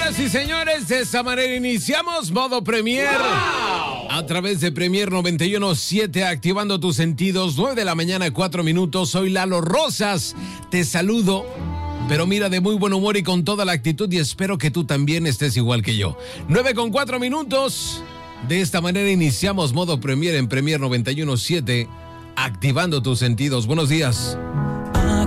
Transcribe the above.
Señoras y señores, de esta manera iniciamos Modo Premier. ¡Wow! A través de Premier 91.7, activando tus sentidos. 9 de la mañana, 4 minutos. Soy Lalo Rosas. Te saludo, pero mira, de muy buen humor y con toda la actitud, y espero que tú también estés igual que yo. 9 con 4 minutos. De esta manera iniciamos Modo Premier en Premier 91.7, activando tus sentidos. Buenos días.